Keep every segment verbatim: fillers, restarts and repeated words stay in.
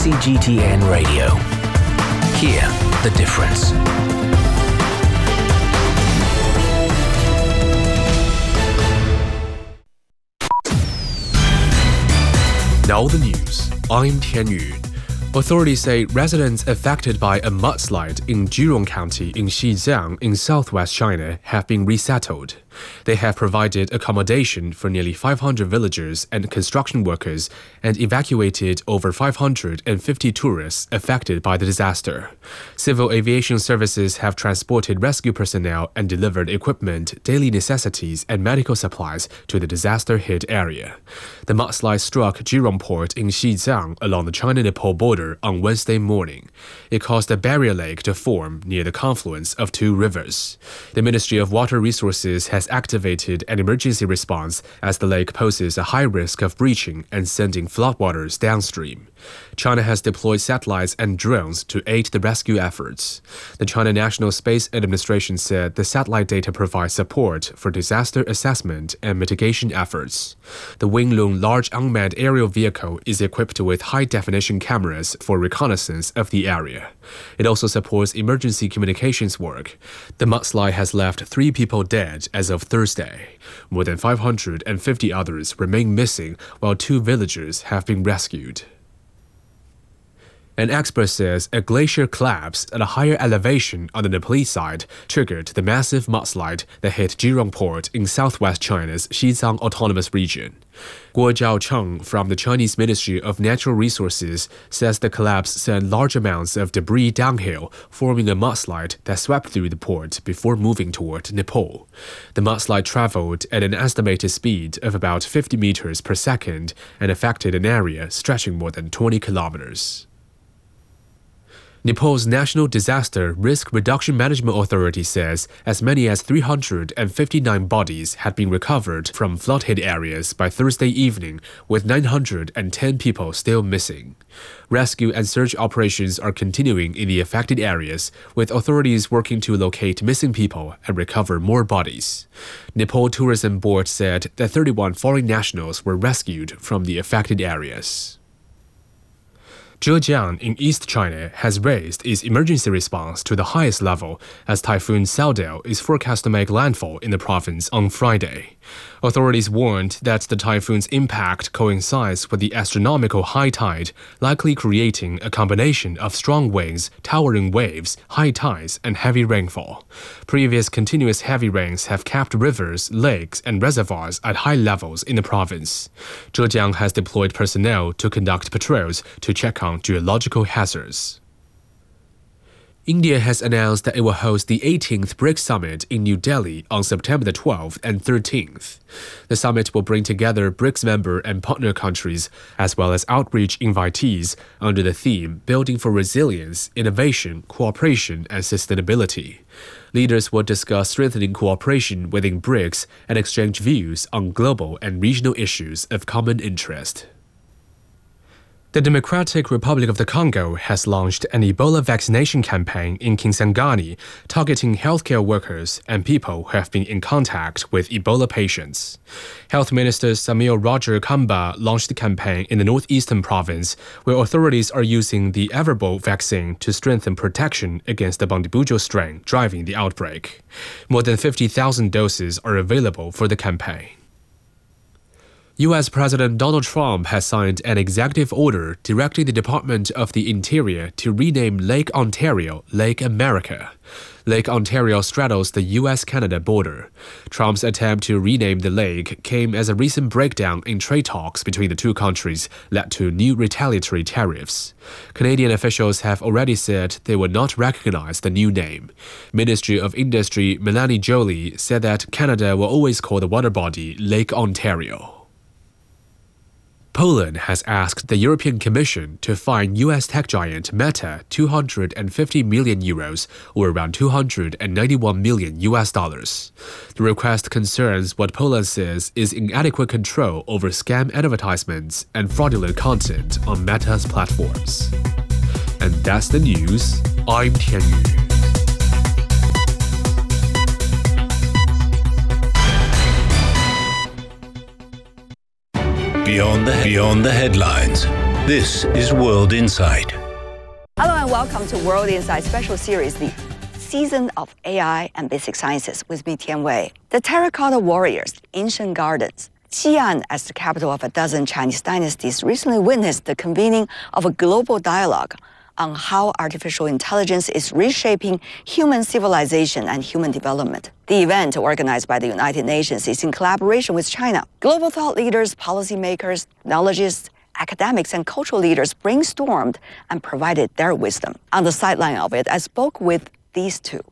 C G T N Radio. Hear the difference. Now the news. I'm Tian Yu. Authorities say residents affected by a mudslide in Jurong County in Xizang in southwest China have been resettled. They have provided accommodation for nearly five hundred villagers and construction workers and evacuated over five hundred fifty tourists affected by the disaster. Civil aviation services have transported rescue personnel and delivered equipment, daily necessities, and medical supplies to the disaster-hit area. The mudslide struck Jurong Port in Xizang along the China-Nepal border on Wednesday morning. It caused a barrier lake to form near the confluence of two rivers. The Ministry of Water Resources has activated an emergency response as the lake poses a high risk of breaching and sending floodwaters downstream. China has deployed satellites and drones to aid the rescue efforts. The China National Space Administration said the satellite data provides support for disaster assessment and mitigation efforts. The Wingloong large unmanned aerial vehicle is equipped with high-definition cameras for reconnaissance of the area. It also supports emergency communications work. The mudslide has left three people dead as of Thursday. More than five hundred fifty others remain missing, while two villagers have been rescued. An expert says a glacier collapse at a higher elevation on the Nepalese side triggered the massive mudslide that hit Jurong Port in southwest China's Xizang Autonomous Region. Guo Zhaocheng from the Chinese Ministry of Natural Resources says the collapse sent large amounts of debris downhill, forming a mudslide that swept through the port before moving toward Nepal. The mudslide traveled at an estimated speed of about fifty meters per second and affected an area stretching more than twenty kilometers. Nepal's National Disaster Risk Reduction Management Authority says as many as three hundred fifty-nine bodies had been recovered from flood-hit areas by Thursday evening, with nine hundred ten people still missing. Rescue and search operations are continuing in the affected areas, with authorities working to locate missing people and recover more bodies. Nepal Tourism Board said that thirty-one foreign nationals were rescued from the affected areas. Zhejiang in East China has raised its emergency response to the highest level as Typhoon Saudel is forecast to make landfall in the province on Friday. Authorities warned that the typhoon's impact coincides with the astronomical high tide, likely creating a combination of strong winds, towering waves, high tides, and heavy rainfall. Previous continuous heavy rains have kept rivers, lakes, and reservoirs at high levels in the province. Zhejiang has deployed personnel to conduct patrols to check on geological hazards. India has announced that it will host the eighteenth BRICS Summit in New Delhi on September the twelfth and thirteenth. The summit will bring together BRICS member and partner countries, as well as outreach invitees, under the theme Building for Resilience, Innovation, Cooperation, and Sustainability. Leaders will discuss strengthening cooperation within BRICS and exchange views on global and regional issues of common interest. The Democratic Republic of the Congo has launched an Ebola vaccination campaign in Kisangani, targeting healthcare workers and people who have been in contact with Ebola patients. Health Minister Samuel Roger Kamba launched the campaign in the northeastern province, where authorities are using the Everbo vaccine to strengthen protection against the Bundibugyo strain driving the outbreak. More than fifty thousand doses are available for the campaign. U S President Donald Trump has signed an executive order directing the Department of the Interior to rename Lake Ontario Lake America. Lake Ontario straddles the U S Canada border. Trump's attempt to rename the lake came as a recent breakdown in trade talks between the two countries led to new retaliatory tariffs. Canadian officials have already said they will not recognize the new name. Ministry of Industry Melanie Joly said that Canada will always call the water body Lake Ontario. Poland has asked the European Commission to fine U S tech giant Meta two hundred fifty million euros, or around two hundred ninety-one million U S dollars. The request concerns what Poland says is inadequate control over scam advertisements and fraudulent content on Meta's platforms. And that's the news. I'm Tian Yu. Beyond the, beyond the headlines, This is World Insight. Hello and welcome to World Insight special series, the Season of A I and Basic Sciences with me, Tian Wei. The Terracotta Warriors, Ancient Gardens. Xi'an, as the capital of a dozen Chinese dynasties, recently witnessed the convening of a global dialogue on how artificial intelligence is reshaping human civilization and human development. The event, organized by the United Nations, is in collaboration with China. Global thought leaders, policymakers, technologists, academics, and cultural leaders brainstormed and provided their wisdom. On the sideline of it, I spoke with these two.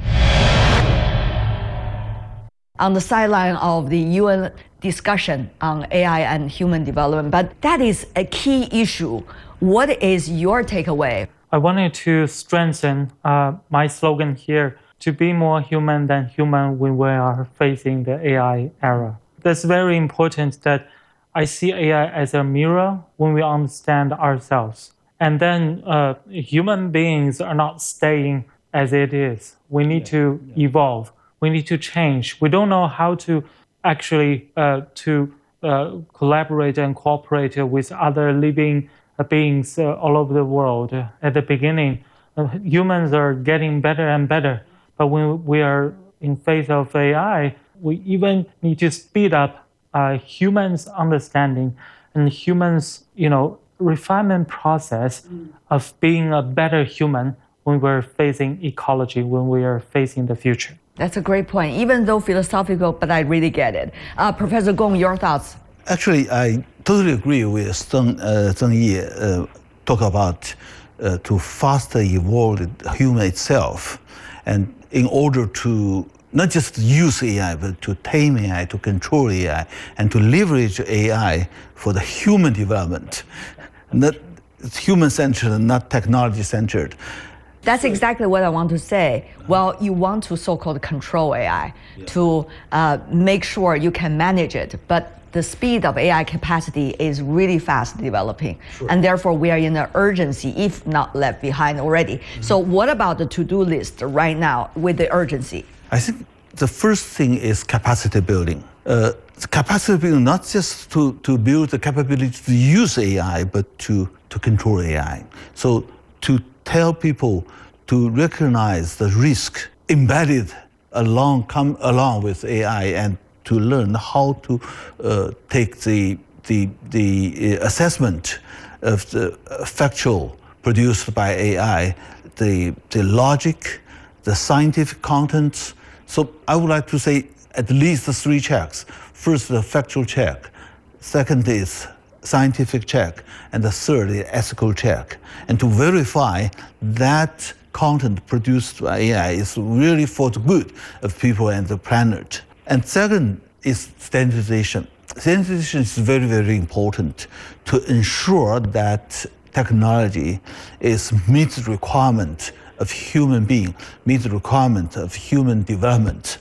On the sideline of the U N discussion on A I and human development, but that is a key issue. What is your takeaway? I wanted to strengthen uh, my slogan here, to be more human than human when we are facing the A I era. That's very important that I see A I as a mirror when we understand ourselves. And then uh, human beings are not staying as it is. We need yeah, to yeah. evolve. We need to change. We don't know how to actually uh, to uh, collaborate and cooperate with other living beings uh, all over the world. At the beginning, uh, humans are getting better and better. But when we are in face of A I, we even need to speed up uh, humans' understanding and humans, you know, refinement process mm. of being a better human when we're facing ecology, when we are facing the future. That's a great point, even though philosophical, but I really get it. Uh, Professor Gong, your thoughts? Actually, I totally agree with Zheng, uh, Zheng Yi, uh, talk about uh, to faster evolve the human itself. And in order to not just use A I, but to tame A I, to control A I, and to leverage A I for the human development. Not human-centered, not technology-centered. That's exactly what I want to say. Well, you want to so-called control A I, yeah. to uh, make sure you can manage it, but the speed of A I capacity is really fast developing. Sure. And therefore we are in an urgency, if not left behind already. Mm-hmm. So what about the to-do list right now with the urgency? I think the first thing is capacity building. Uh, capacity building, not just to, to build the capability to use A I, but to, to control A I. So to tell people to recognize the risk embedded along, come along with A I, and to learn how to uh, take the, the, the assessment of the factual produced by A I, the, the logic, the scientific content. So I would like to say at least three checks. First, the factual check. Second is scientific check. And the third is ethical check. And to verify that content produced by A I is really for the good of people and the planet. And second is standardization. Standardization is very, very important to ensure that technology is meet the requirement of human being, meet the requirement of human development.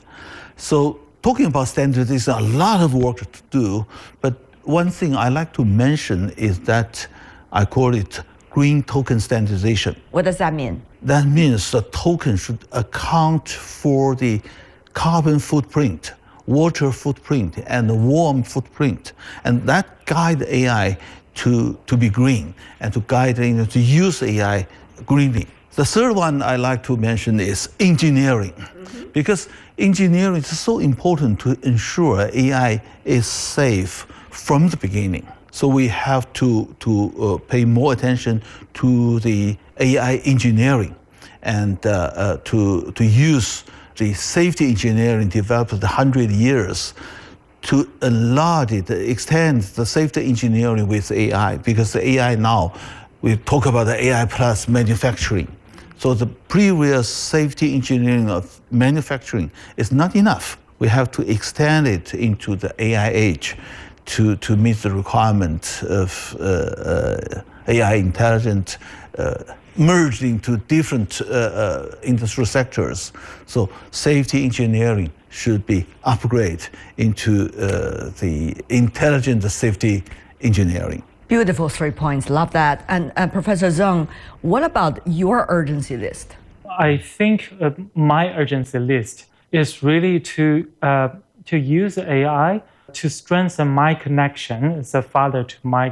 So talking about standardization, a lot of work to do, but one thing I like to mention is that I call it green token standardization. What does that mean? That means the token should account for the carbon footprint, water footprint, and the warm footprint. And that guide A I to, to be green and to guide you know, to use A I greenly. The third one I like to mention is engineering, mm-hmm. because engineering is so important to ensure A I is safe from the beginning. So we have to, to uh, pay more attention to the A I engineering and uh, uh, to, to use the safety engineering developed one hundred years to enlarge it, extend the safety engineering with A I, because the A I now, we talk about the A I plus manufacturing. So the previous safety engineering of manufacturing is not enough. We have to extend it into the A I age to, to meet the requirement of uh, uh, A I intelligent, uh, merged into different uh, uh, industrial sectors. So safety engineering should be upgraded into uh, the intelligent safety engineering. Beautiful three points, love that. And uh, Professor Zheng, what about your urgency list? I think uh, my urgency list is really to, uh, to use A I to strengthen my connection as a father to my girl.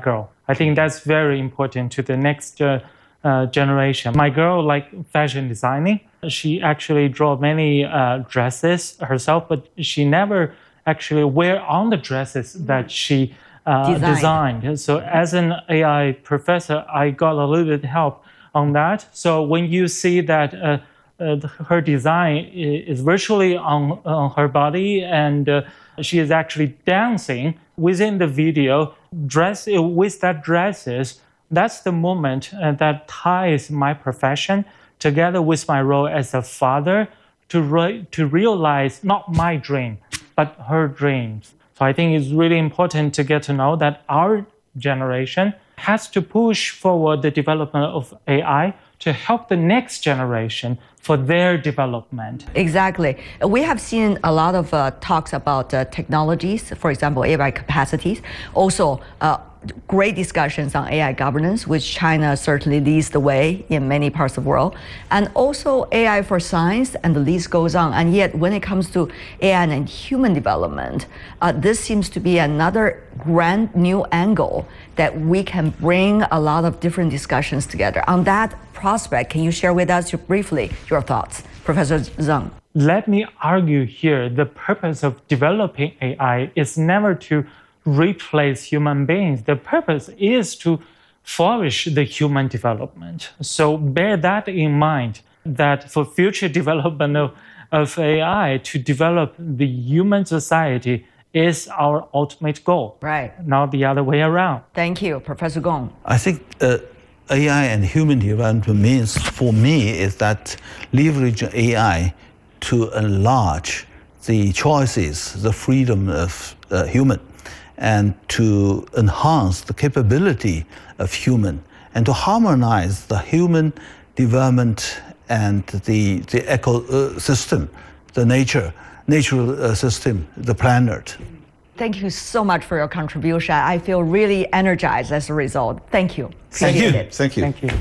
I think that's very important to the next uh, uh, generation. My girl like fashion designing. She actually draw many uh, dresses herself, but she never actually wear on the dresses that she uh, designed. So as an A I professor, I got a little bit help on that. So when you see that uh, uh, her design is virtually on, on her body and uh, she is actually dancing within the video, dress with that dresses, that's the moment uh, that ties my profession together with my role as a father to, re- to realize not my dream, but her dreams. So I think it's really important to get to know that our generation has to push forward the development of A I to help the next generation for their development. Exactly. We have seen a lot of uh, talks about uh, technologies, for example, A I capacities. Also, uh, great discussions on A I governance, which China certainly leads the way in many parts of the world. And also A I for science, and the list goes on. And yet, when it comes to A I and human development, uh, this seems to be another grand new angle that we can bring a lot of different discussions together. On that prospect, can you share with us briefly your thoughts, Professor Zhang? Let me argue here, the purpose of developing A I is never to replace human beings. The purpose is to flourish the human development. So bear that in mind, that for future development of, of A I, to develop the human society is our ultimate goal. Right. Not the other way around. Thank you, Professor Gong. I think uh, A I and human development means, for me, is that leverage A I to enlarge the choices, the freedom of uh, human, and to enhance the capability of human, and to harmonize the human development and the, the ecosystem, the nature, natural uh, system, the planet. Thank you so much for your contribution. I feel really energized as a result. Thank you. Thank you. Appreciate it. Thank you. Thank you.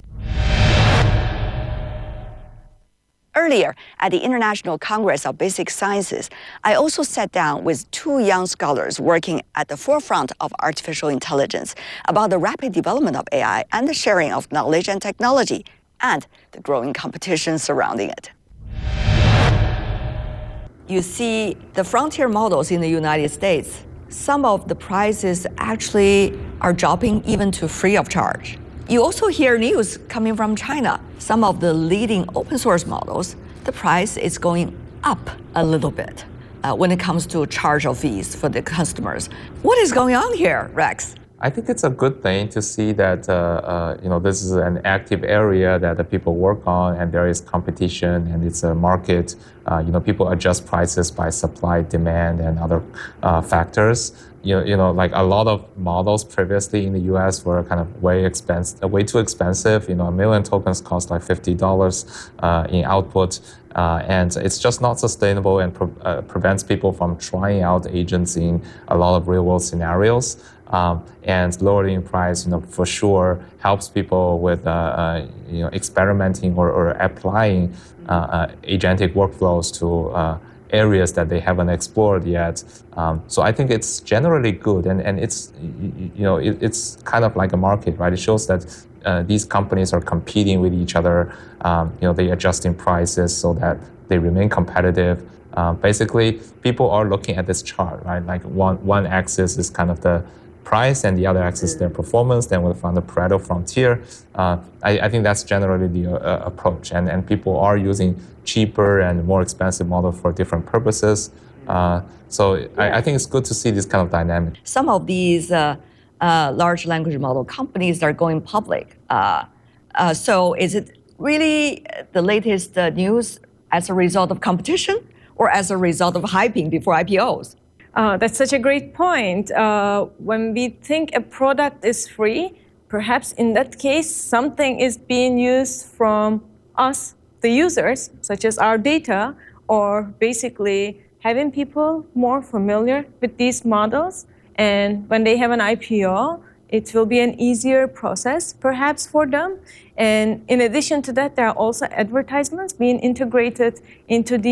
Earlier, at the International Congress of Basic Sciences, I also sat down with two young scholars working at the forefront of artificial intelligence about the rapid development of A I and the sharing of knowledge and technology, and the growing competition surrounding it. You see, the frontier models in the United States, some of the prices actually are dropping even to free of charge. You also hear news coming from China. Some of the leading open source models, the price is going up a little bit uh, when it comes to charge of fees for the customers. What is going on here, Rex? I think it's a good thing to see that uh, uh, you know this is an active area that the people work on, and there is competition, and it's a market. Uh, you know, people adjust prices by supply, demand, and other uh, factors. You know, you know, like a lot of models previously in the U S were kind of way expensive, way too expensive. You know, a million tokens cost like fifty dollars uh, in output, uh, and it's just not sustainable and pre- uh, prevents people from trying out agents in a lot of real-world scenarios. Um, and lowering price, you know, for sure helps people with, uh, uh, you know, experimenting or, or applying uh, uh, agentic workflows to uh, areas that they haven't explored yet. Um, so I think it's generally good, and, and it's, you know, it, it's kind of like a market, right? It shows that uh, these companies are competing with each other. Um, you know, they adjusting prices so that they remain competitive. Uh, basically, people are looking at this chart, right? Like one one axis is kind of the price, and the other axis their performance. Then we'll find the Pareto frontier. Uh, I, I think that's generally the uh, approach, and and people are using cheaper and more expensive models for different purposes. Uh, so yeah. I, I think it's good to see this kind of dynamic. Some of these uh, uh, large language model companies are going public. Uh, uh, so is it really the latest uh, news as a result of competition, or as a result of hyping before I P Os? Uh, that's such a great point. Uh, when we think a product is free, perhaps in that case, something is being used from us, the users, such as our data, or basically having people more familiar with these models. And when they have an I P O, it will be an easier process, perhaps, for them. And in addition to that, there are also advertisements being integrated into the